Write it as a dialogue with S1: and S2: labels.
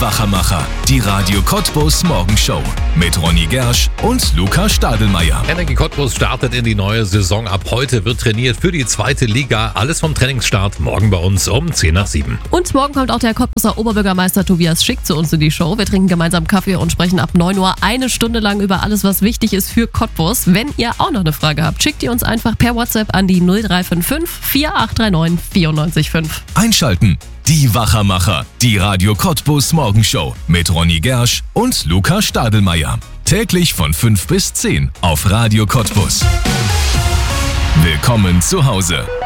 S1: Wachermacher, die Radio Cottbus Morgenshow mit Ronny Gersch und Luca Stadelmeier.
S2: Energie Cottbus startet in die neue Saison. Ab heute wird trainiert für die 2. Liga. Alles vom Trainingsstart morgen bei uns um 6:10.
S3: Und morgen kommt auch der Cottbuser Oberbürgermeister Tobias Schick zu uns in die Show. Wir trinken gemeinsam Kaffee und sprechen ab 9 Uhr eine Stunde lang über alles, was wichtig ist für Cottbus. Wenn ihr auch noch eine Frage habt, schickt ihr uns einfach per WhatsApp an die 0355 4839 94,5.
S1: Einschalten. Die Wachermacher, die Radio Cottbus Morgenshow mit Ronny Gersch und Luca Stadelmeier. Täglich von 5 bis 10 auf Radio Cottbus. Willkommen zu Hause.